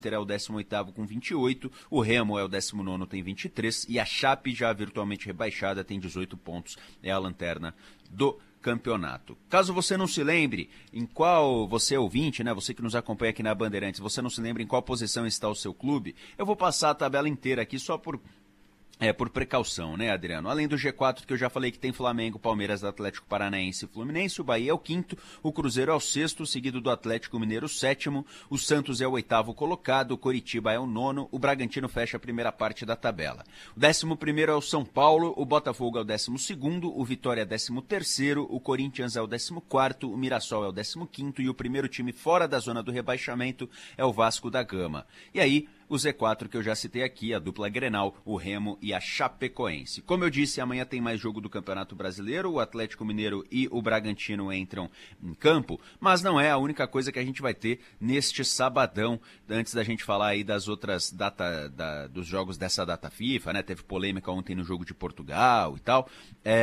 Inter é o 18º com 28, o Remo é o 19º, tem 23, e a Chape, já virtualmente rebaixada, tem 18 pontos, é a lanterna do campeonato. Caso você não se lembre em qual, você é ouvinte, né, você que nos acompanha aqui na Bandeirantes, você não se lembra em qual posição está o seu clube, eu vou passar a tabela inteira aqui só por precaução, né, Adriano? Além do G4 que eu já falei que tem Flamengo, Palmeiras, Atlético Paranaense e Fluminense, o Bahia é o 5º, o Cruzeiro é o 6º, seguido do Atlético Mineiro, o 7º, o Santos é o 8º colocado, o Coritiba é o 9º, o Bragantino fecha a primeira parte da tabela. O 11º é o São Paulo, o Botafogo é o 12º, o Vitória é 13º, o Corinthians é o 14º, o Mirassol é o 15º e o primeiro time fora da zona do rebaixamento é o Vasco da Gama. E aí, o Z4 que eu já citei aqui, a dupla Grenal, o Remo e a Chapecoense. Como eu disse, amanhã tem mais jogo do Campeonato Brasileiro, o Atlético Mineiro e o Bragantino entram em campo, mas não é a única coisa que a gente vai ter neste sabadão, antes da gente falar aí das outras dos jogos dessa data FIFA, né? Teve polêmica ontem no jogo de Portugal e tal.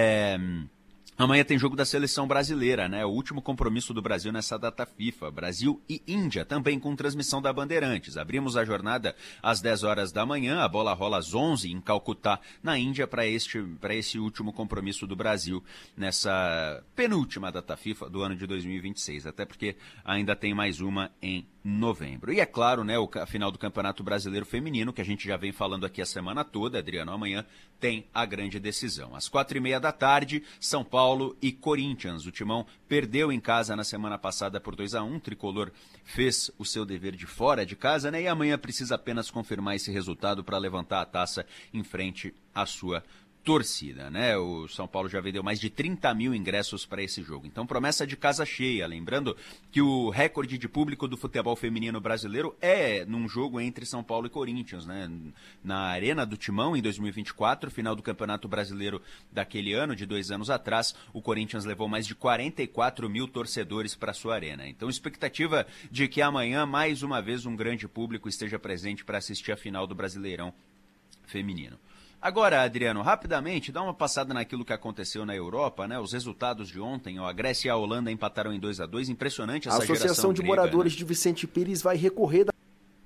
Amanhã tem jogo da seleção brasileira, né? O último compromisso do Brasil nessa data FIFA. Brasil e Índia, também com transmissão da Bandeirantes. Abrimos a jornada às 10 horas da manhã, a bola rola às 11 em Calcutá, na Índia, para esse último compromisso do Brasil nessa penúltima data FIFA do ano de 2026. Até porque ainda tem mais uma em novembro. E é claro, né, a final do Campeonato Brasileiro Feminino, que a gente já vem falando aqui a semana toda, Adriano, amanhã tem a grande decisão. Às 4h30 da tarde, São Paulo e Corinthians. O Timão perdeu em casa na semana passada por 2-1, o Tricolor fez o seu dever de fora de casa, né, e amanhã precisa apenas confirmar esse resultado para levantar a taça em frente à sua torcida, né? O São Paulo já vendeu mais de 30 mil ingressos para esse jogo. Então, promessa de casa cheia. Lembrando que o recorde de público do futebol feminino brasileiro é num jogo entre São Paulo e Corinthians, né? Na Arena do Timão, em 2024, final do Campeonato Brasileiro daquele ano, de 2 anos atrás, o Corinthians levou mais de 44 mil torcedores para sua arena. Então, expectativa de que amanhã, mais uma vez, um grande público esteja presente para assistir a final do Brasileirão feminino. Agora, Adriano, rapidamente, dá uma passada naquilo que aconteceu na Europa, né? Os resultados de ontem, a Grécia e a Holanda empataram em 2-2, impressionante essa geração grega. A Associação de Moradores, né, de Vicente Pires vai recorrer da...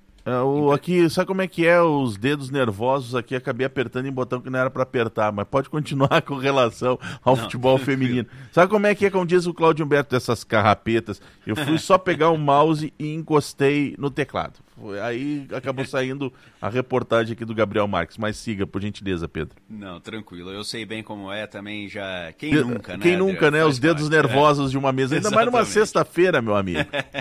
Aqui, sabe como é que é? Os dedos nervosos aqui, acabei apertando em botão que não era para apertar, mas pode continuar com relação ao futebol feminino. Sabe como é que é, como diz o Cláudio Humberto, dessas carrapetas? Eu fui só pegar o mouse e encostei no teclado. Aí acabou saindo a reportagem aqui do Gabriel Marques, mas siga, por gentileza, Pedro. Não, tranquilo, eu sei bem como é também, já... Quem nunca, né? Quem nunca, né? Os dedos nervosos de uma mesa, ainda mais numa sexta-feira, meu amigo.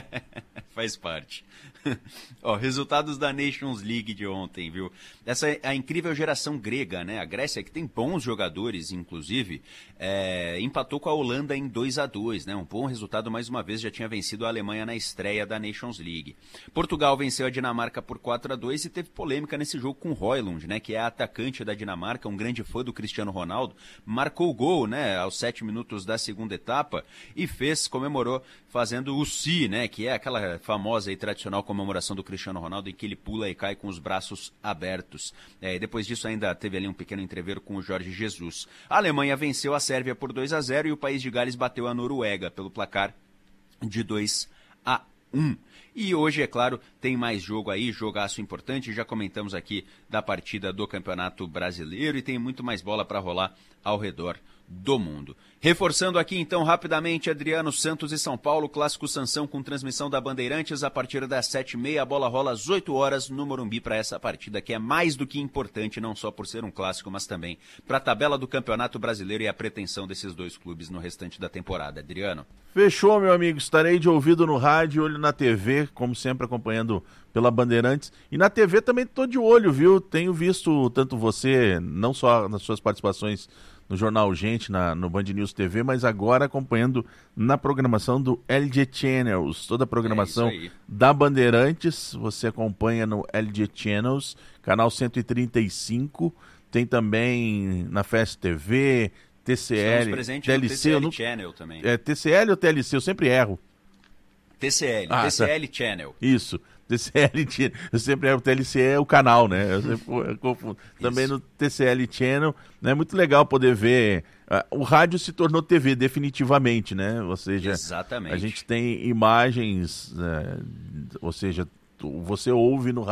Faz parte. Ó, resultados da Nations League de ontem, viu? Essa é a incrível geração grega, né? A Grécia, que tem bons jogadores, inclusive, empatou com a Holanda em 2-2, né? Um bom resultado, mais uma vez, já tinha vencido a Alemanha na estreia da Nations League. Portugal venceu a Dinamarca por 4-2 e teve polêmica nesse jogo com o Højlund, né? Que é atacante da Dinamarca, um grande fã do Cristiano Ronaldo, marcou o gol, né? Aos 7 minutos da segunda etapa e comemorou fazendo o si, né? Que é aquela famosa e tradicional comemoração do Cristiano Ronaldo em que ele pula e cai com os braços abertos. Depois disso ainda teve ali um pequeno entreveiro com o Jorge Jesus. A Alemanha venceu a Sérvia por 2-0 e o país de Gales bateu a Noruega pelo placar de 2-1. E hoje, é claro, tem mais jogo aí, jogaço importante, já comentamos aqui da partida do Campeonato Brasileiro e tem muito mais bola para rolar ao redor do mundo. Reforçando aqui então rapidamente, Adriano, Santos e São Paulo, clássico Sansão com transmissão da Bandeirantes a partir das 7h30, a bola rola às 8 horas no Morumbi para essa partida que é mais do que importante, não só por ser um clássico, mas também para a tabela do Campeonato Brasileiro e a pretensão desses dois clubes no restante da temporada, Adriano. Fechou, meu amigo, estarei de ouvido no rádio, olho na TV, como sempre acompanhando pela Bandeirantes, e na TV também estou de olho, viu? Tenho visto tanto você, não só nas suas participações no Jornal Gente, no Band News TV, mas agora acompanhando na programação do LG Channels. Toda a programação da Bandeirantes, você acompanha no LG Channels, canal 135, tem também na Fast TV, TCL, TLC. No TCL Channel também. TCL ou TLC? Eu sempre erro. TCL Channel. Isso. TCL Channel, eu sempre erro, o TLC é o canal, né? Eu confundo. Também no TCL Channel, né? Muito legal poder ver. O rádio se tornou TV definitivamente, né? Ou seja, exatamente. A gente tem imagens, ou seja, você ouve no